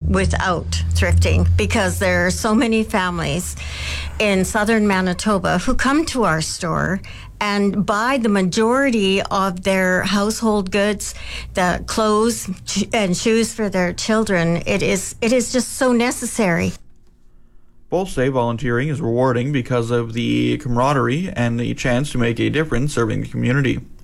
without thrifting, because there are so many families in southern Manitoba who come to our store and buy the majority of their household goods, the clothes and shoes for their children. It is just so necessary. Both say volunteering is rewarding because of the camaraderie and the chance to make a difference serving the community.